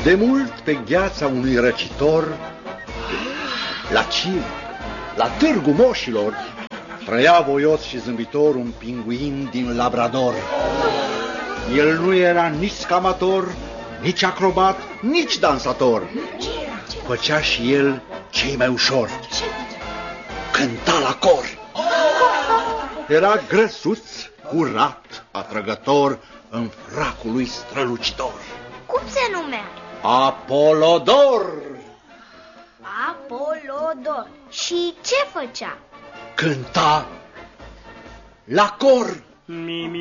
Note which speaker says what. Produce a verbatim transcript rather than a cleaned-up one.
Speaker 1: De mult pe gheața unui răcitor, la Cim, la Târgu Moșilor, trăia voios și zâmbitor un pinguin din Labrador. El nu era nici scamator, nici acrobat, nici dansator. Făcea și el ce mai ușor: cânta la cor. Era grăsuț, curat, atrăgător, în fracul lui strălucitor.
Speaker 2: Cum se numea?
Speaker 1: Apolodor.
Speaker 2: Apolodor. Și ce făcea?
Speaker 1: Cânta la cor.
Speaker 3: Mimi.